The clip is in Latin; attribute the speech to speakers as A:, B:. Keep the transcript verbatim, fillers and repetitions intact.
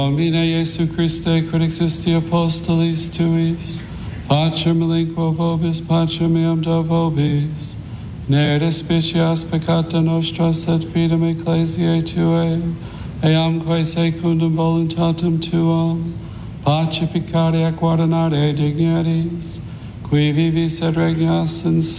A: Domine Iesu Christe, quid existi apostolis tuis, Pater melinquo vobis, Pater meum do vobis, ne despicias peccata nostra, sed fidem ecclesiae Tuae, eamque secundum voluntatem Tuam, pacificare et guardinare dignities, qui vivis et regnas in